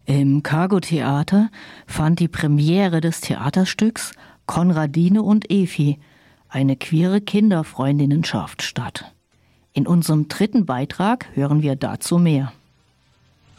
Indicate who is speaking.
Speaker 1: Im Cargo-Theater fand die Premiere des Theaterstücks Konradine und Efi, eine queere Kinderfreundinnenschaft statt. In unserem dritten Beitrag hören wir dazu mehr.